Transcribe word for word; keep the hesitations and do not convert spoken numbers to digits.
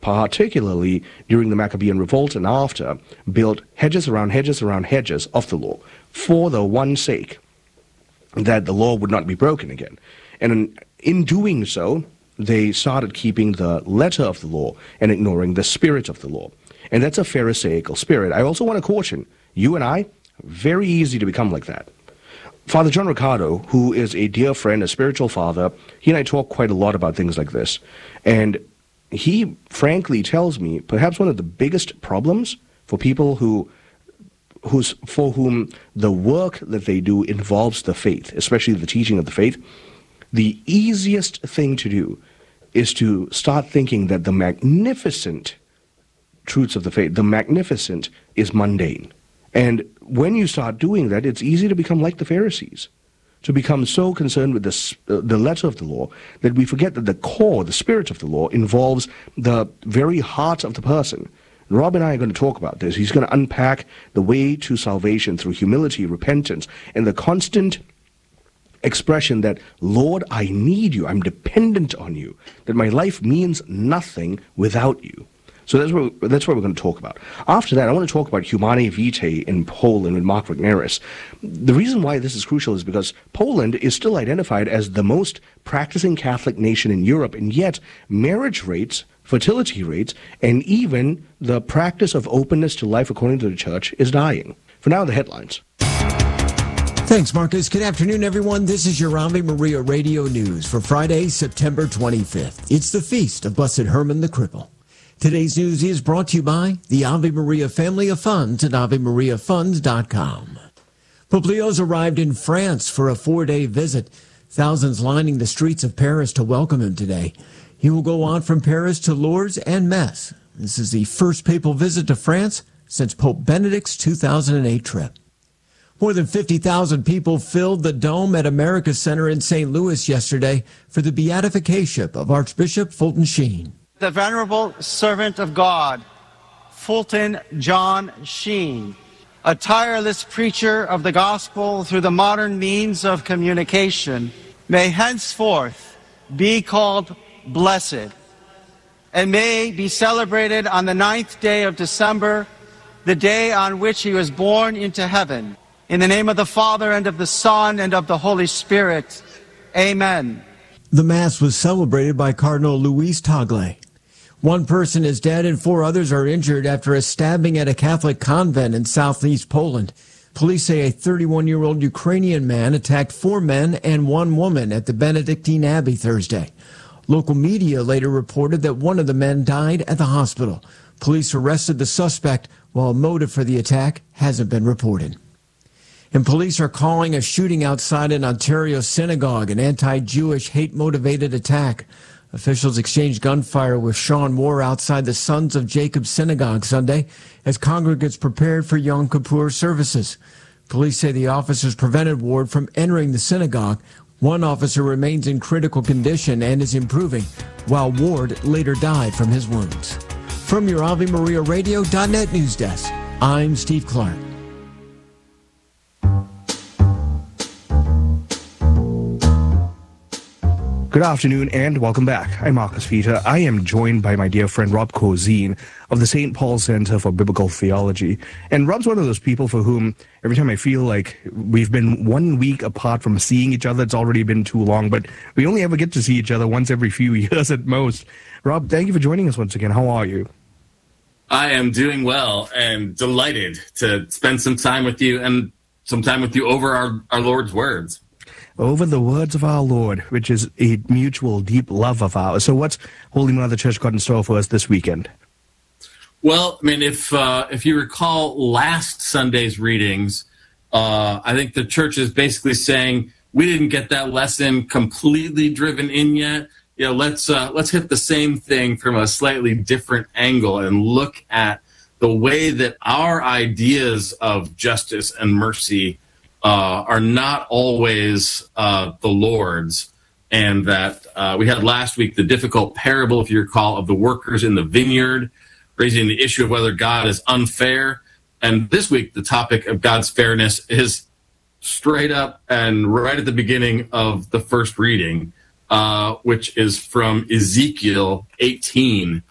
particularly during the Maccabean revolt and after, built hedges around hedges around hedges of the law for the one sake that the law would not be broken again. And in, in doing so, they started keeping the letter of the law and ignoring the spirit of the law. And that's a Pharisaical spirit. I also want to caution you and I, very easy to become like that. Father John Ricardo, who is a dear friend, a spiritual father, he and I talk quite a lot about things like this. And he frankly tells me perhaps one of the biggest problems for people who who's for whom the work that they do involves the faith, especially the teaching of the faith, the easiest thing to do is to start thinking that the magnificent truths of the faith, the magnificent is mundane. And when you start doing that, it's easy to become like the Pharisees, to become so concerned with the, uh, the letter of the law that we forget that the core, the spirit of the law, involves the very heart of the person. Rob and I are going to talk about this. He's going to unpack the way to salvation through humility, repentance, and the constant expression that, Lord, I need you, I'm dependent on you, that my life means nothing without you. So that's what, that's what we're going to talk about. After that, I want to talk about Humanae Vitae in Poland with Mark Regnerus. The reason why this is crucial is because Poland is still identified as the most practicing Catholic nation in Europe, and yet marriage rates, fertility rates, and even the practice of openness to life according to the Church is dying. For now, the headlines. Thanks, Marcus. Good afternoon, everyone. This is your Ave Maria Radio News for Friday, September twenty-fifth. It's the feast of Blessed Herman the Cripple. Today's news is brought to you by the Ave Maria Family of Funds at ave maria funds dot com. Pope Leo's arrived in France for a four-day visit. Thousands lining the streets of Paris to welcome him today. He will go on from Paris to Lourdes and Metz. This is the first papal visit to France since Pope Benedict's two thousand eight trip. More than fifty thousand people filled the Dome at America Center in Saint Louis yesterday for the beatification of Archbishop Fulton Sheen. The Venerable Servant of God, Fulton John Sheen, a tireless preacher of the gospel through the modern means of communication, may henceforth be called blessed and may be celebrated on the ninth day of December, the day on which he was born into heaven. In the name of the Father, and of the Son, and of the Holy Spirit. Amen. The Mass was celebrated by Cardinal Luis Tagle. One person is dead and four others are injured after a stabbing at a Catholic convent in southeast Poland. Police say a thirty-one-year-old Ukrainian man attacked four men and one woman at the Benedictine Abbey Thursday. Local media later reported that one of the men died at the hospital. Police arrested the suspect, while a motive for the attack hasn't been reported. And police are calling a shooting outside an Ontario synagogue an anti-Jewish, hate-motivated attack. Officials exchanged gunfire with Sean Moore outside the Sons of Jacob Synagogue Sunday as congregants prepared for Yom Kippur services. Police say the officers prevented Ward from entering the synagogue. One officer remains in critical condition and is improving, while Ward later died from his wounds. From your Ave Maria Radio dot net news desk, I'm Steve Clark. Good afternoon and welcome back. I'm Marcus Peter. I am joined by my dear friend Rob Cozine of the Saint Paul Center for Biblical Theology. And Rob's one of those people for whom every time I feel like we've been one week apart from seeing each other, it's already been too long, but we only ever get to see each other once every few years at most. Rob, thank you for joining us once again. How are you? I am doing well and delighted to spend some time with you and some time with you over our, our Lord's words. Over the words of our Lord, which is a mutual, deep love of ours. So what's Holy Mother Church got in store for us this weekend? Well, I mean, if uh, if you recall last Sunday's readings, uh, I think the church is basically saying, we didn't get that lesson completely driven in yet. You know, let's uh, let's hit the same thing from a slightly different angle and look at the way that our ideas of justice and mercy Uh, are not always uh, the Lord's, and that uh, we had last week the difficult parable, if you recall, of the workers in the vineyard, raising the issue of whether God is unfair. And this week, the topic of God's fairness is straight up and right at the beginning of the first reading, uh, which is from Ezekiel eighteen.